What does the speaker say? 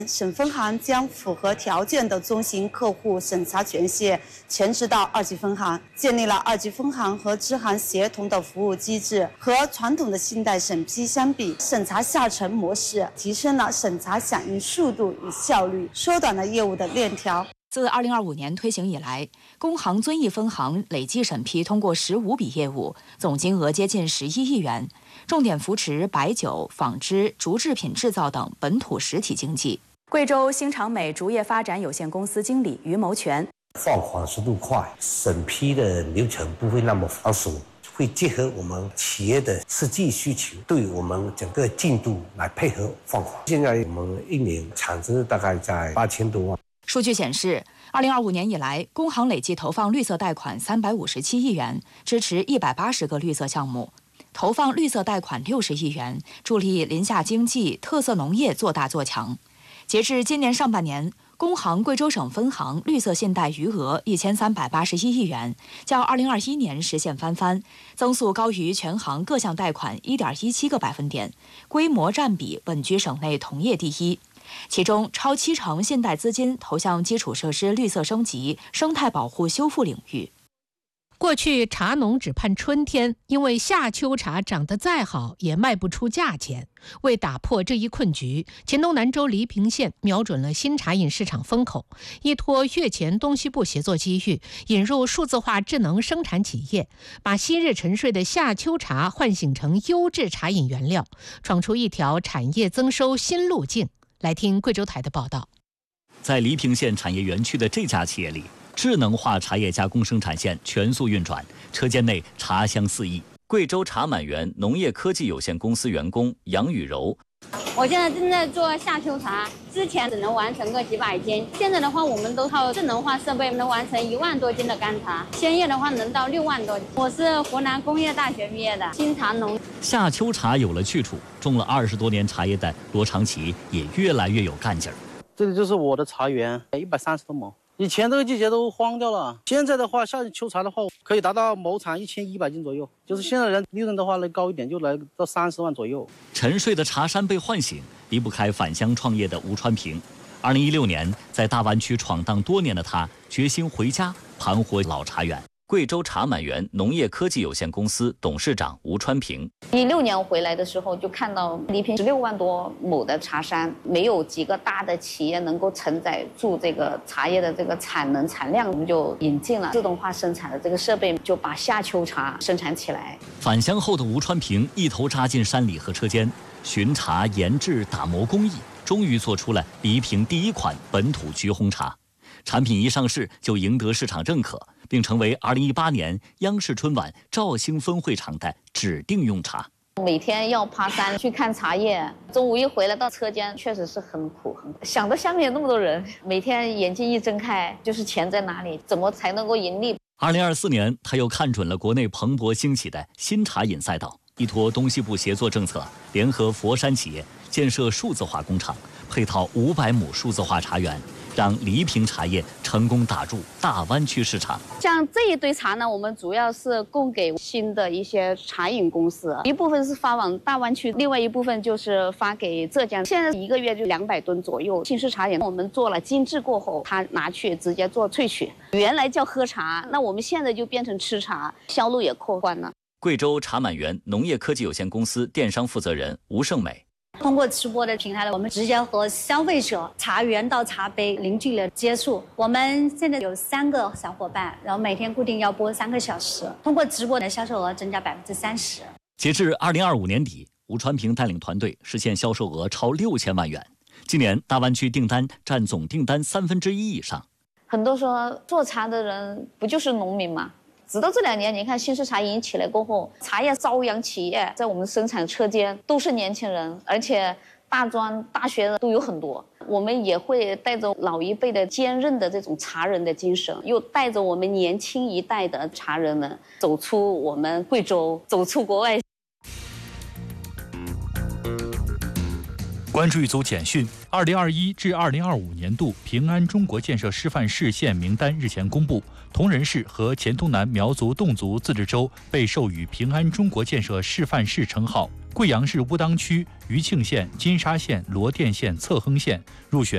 省分行将符合条件的中型客户审查权限迁至到2级分行，建立了2级分行和支行协同的服务机制。和传统的信贷审批相比，审查下沉模式提升了审查响应速度与效率，缩短了业务的链条。 自2025年推行以来，工行遵义分行累计审批通过15笔业务，总金额接近11亿元，重点扶持白酒、纺织、竹制品制造等本土实体经济。贵州新长美竹业发展有限公司经理于谋全： 放款速度快，审批的流程不会那么繁琐，会结合我们企业的实际需求，对我们整个进度来配合放款。现在我们1年产值大概在8000多万。 数据显示，2025年以来，工行累计投放绿色贷款357亿元，支持180个绿色项目，投放绿色贷款60亿元，助力林下经济、特色农业做大做强。截至今年上半年，工行贵州省分行绿色信贷余额1381亿元，较2021年实现翻番，增速高于全行各项贷款1.17个百分点，规模占比稳居省内同业第一。其中，超70%信贷资金投向基础设施绿色升级、生态保护修复领域。 过去茶农只盼春天，因为夏秋茶长得再好也卖不出价钱。为打破这一困局，黔东南州黎平县瞄准了新茶饮市场风口，依托粤黔东西部协作机遇，引入数字化智能生产企业，把昔日沉睡的夏秋茶唤醒成优质茶饮原料，闯出一条产业增收新路径。来听贵州台的报道。 在黎平县产业园区的这家企业里，智能化茶叶加工生产线全速运转，车间内茶香四溢。贵州茶满园农业科技有限公司员工杨雨柔： 我现在正在做夏秋茶，之前只能完成个几百斤，现在的话我们都靠智能化设备能完成1万多斤的干茶，鲜叶的话能到6万多斤。我是湖南工业大学毕业的，新茶农。 夏秋茶有了去处，种了20多年茶叶的罗长奇也越来越有干劲儿。 这里就是我的茶园，130多亩。以前这个季节都荒掉了，现在的话，夏秋茶的话，可以达到亩产1100斤左右。就是现在人利润的话，能高一点，就来到30万左右。 沉睡的茶山被唤醒，离不开返乡创业的吴川平。2016年，在大湾区闯荡多年的他，决心回家盘活老茶园。贵州茶满园农业科技有限公司董事长吴川平 ：16年回来的时候，就看到黎平16万多亩的茶山，没有几个大的企业能够承载住这个茶叶的这个产能产量，我们就引进了自动化生产的这个设备，就把夏秋茶生产起来。 返乡后的吴川平一头扎进山里和车间，巡茶、研制、打磨工艺，终于做出了黎平第一款本土菊红茶。产品一上市就赢得市场认可，并成为2018年央视春晚兆兴分会场的指定用茶。 每天要爬山去看茶叶，中午一回来到车间，确实是很苦。想到下面有那么多人，每天眼睛一睁开就是钱在哪里，怎么才能够盈利 ？2024年，他又看准了国内蓬勃兴起的新茶饮赛道，依托东西部协作政策，联合佛山企业建设数字化工厂，配套500亩数字化茶园，让黎平茶叶成功打入大湾区市场。 像这一堆茶呢，我们主要是供给新的一些茶饮公司，一部分是发往大湾区，另外一部分就是发给浙江。现在1个月就200吨左右。新式茶饮我们做了精制过后，它拿去直接做萃取，原来叫喝茶，那我们现在就变成吃茶，销路也扩宽了。 贵州茶满园农业科技有限公司电商负责人吴胜美： 通过直播的平台呢，我们直接和消费者茶园到茶杯零距离接触。我们现在有3个小伙伴，然后每天固定要播3个小时，通过直播的销售额增加30%。 截至2025年底，吴川平带领团队实现销售额超6000万元。今年大湾区订单占总订单1/3以上。 很多说做茶的人不就是农民吗？直到这2年，你看新式茶饮起来过后，茶叶朝阳企业在我们生产车间都是年轻人，而且大专大学都有很多。我们也会带着老一辈的坚韧的这种茶人的精神，又带着我们年轻一代的茶人们走出我们贵州，走出国外。 关注一组简讯：2021至2025年度平安中国建设示范市县名单日前公布，铜仁市和黔东南苗族侗族自治州被授予平安中国建设示范市称号。贵阳市乌当区、余庆县、金沙县、罗店县、侧亨县入选